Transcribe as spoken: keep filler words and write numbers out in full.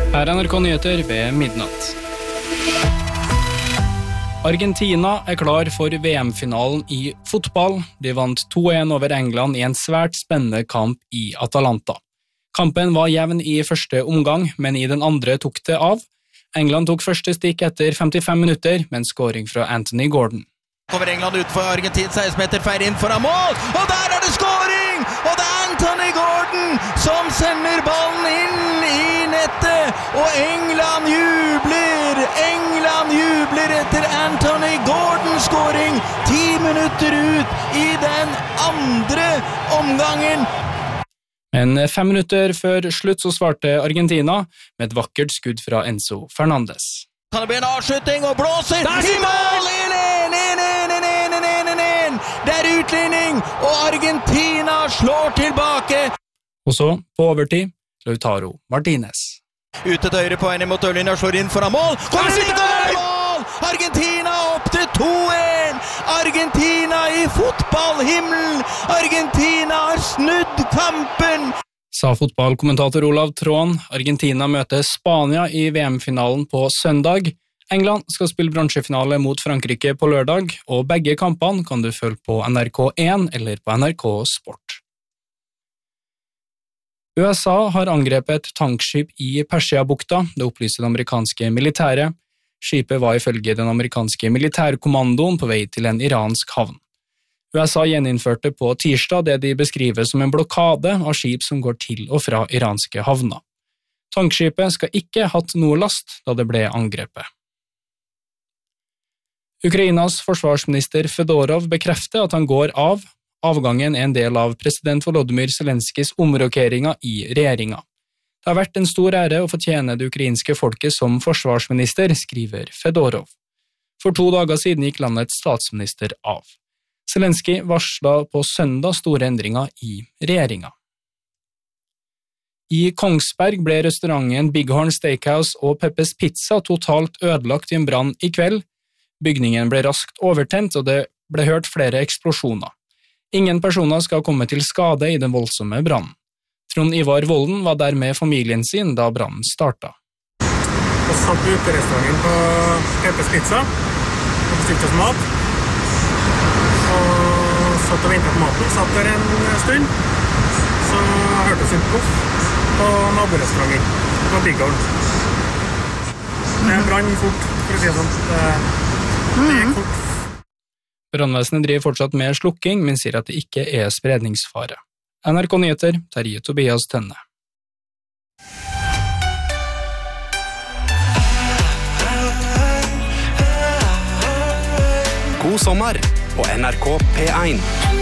Her er N R K Nyheter ved midnatt. Argentina er klar for V M-finalen i fotball. De vant to en over England i en svært spennende kamp i Atalanta. Kampen var jevn i første omgang, men i den andre tok det av. England tok første stikk etter femtifem minutter, med en scoring fra Anthony Gordon. Kommer England ut for Argentin, seksten meter feier inn foran mål, og der er det scoring! Og det er Anthony Gordon som sender ballen inn i nettet, og England jubler! England jubler etter Anthony Gordon-scoring ti minutter ut i den andre omgangen. Men fem minutter før slutt så svarte Argentina med et vakkert skudd fra Enzo Fernandes. Kan det bli en avslutning og blåser i mål? Det er utligning, og Argentina slår tilbake. Og så, på overtid, Lautaro Martinez. Ute til høyre på en mot dørlinja, slår inn foran mål. Kommer inn i mål! Argentina opp til to en! Argentina i fotballhimmelen! Argentina har snudd kampen! Sa fotballkommentator Olav Trån. Argentina møter Spania i V M-finalen på søndag. England skal spille bronsefinale mot Frankrike på lørdag, og begge kampene kan du følge på N R K én eller på N R K Sport. U S A har angrepet et tankskip i Persiabukta, det opplyser det amerikanske militæret. Skipet var ifølge den amerikanske militærkommandoen på vei til en iransk havn. U S A gjeninnførte på tirsdag det de beskriver som en blokade av skip som går til og fra iranske havner. Tankskipet skal ikke hatt noe last da det ble angrepet. Ukrainas forsvarsminister Fedorov bekrefter at han går av. Avgangen er en del av president Volodymyr Zelenskis omrokeringer i regjeringa. Det har vært en stor ære å få tjene det ukrainske folket som forsvarsminister, skriver Fedorov. For to dager siden gikk landets statsminister av. Zelenski varslet på søndag store endringer i regjeringa. I Kongsberg ble restauranten Bighorn Steakhouse og Peppers Pizza totalt ødelagt i en brann i kveld. Bygningen ble raskt overtent, og det ble hørt flere eksplosjoner. Ingen personer skal komme til skade i den voldsomme brannen. Trond Ivar Volden var der med familien sin da brannen startet. Vi satt på uterestauranten på Peppers Pizza og bestilte oss mat. Og satt og ventet på maten, satt der en stund. Så hørte vi en poff på naborestauranten på Bighorn. Det brann fort, for å si det sånn. Det gikk fort. Brannvesenet driver fortsatt med slukking, men sier at det ikke er spredningsfare. N R K Nyheter, Terje Tobias Tønne. God sommer på N R K P én.